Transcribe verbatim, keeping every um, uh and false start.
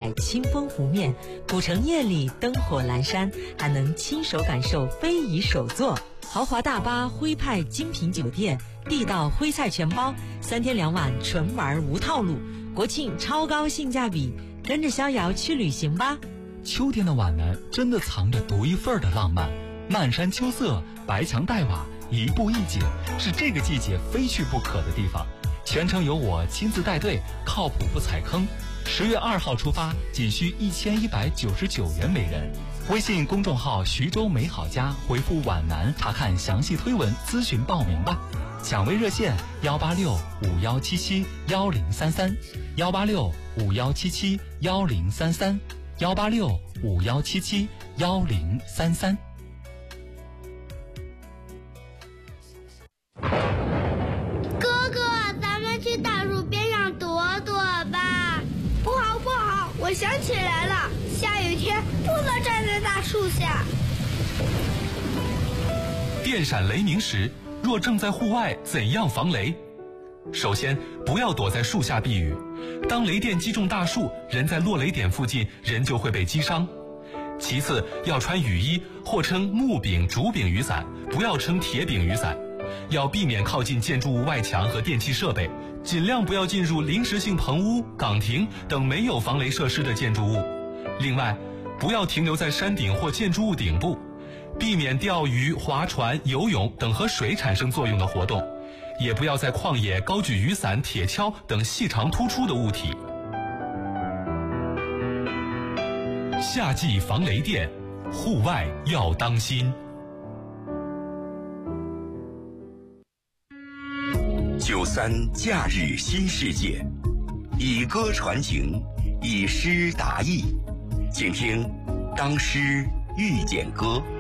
海清风拂面，古城夜里灯火阑珊，还能亲手感受非遗手作。豪华大巴徽派精品酒店，地道徽菜全包，三天两晚纯玩无套路，国庆超高性价比，跟着逍遥去旅行吧。 秋天的皖南真的藏着独一份的浪漫，漫山秋色，白墙黛瓦，一步一景，是这个季节非去不可的地方。全程由我亲自带队，靠谱不踩坑。十月二号出发，仅需一千一百九十九元每人。微信公众号徐州美好家回复皖南查看详细推文，咨询报名吧。抢位热线幺八六五幺七七幺零三三幺八六五幺七七幺零三三幺八六五幺七七幺零三三。 哥哥，咱们去大树边上躲躲吧。 不好不好，我想起来了，下雨天不能站在大树下。 电闪雷鸣时，若正在户外，怎样防雷？首先，不要躲在树下避雨。当雷电击中大树，人在落雷点附近，人就会被击伤。其次，要穿雨衣，或称木柄、竹柄雨伞，不要称铁柄雨伞。要避免靠近建筑物外墙和电气设备，尽量不要进入临时性棚屋、岗亭等没有防雷设施的建筑物。另外，不要停留在山顶或建筑物顶部，避免钓鱼、划船、游泳等和水产生作用的活动，也不要在旷野高举雨伞、铁锹等细长突出的物体。夏季防雷电，户外要当心。 九三假日新世界，以歌传情，以诗达意，请听《当诗遇见歌》。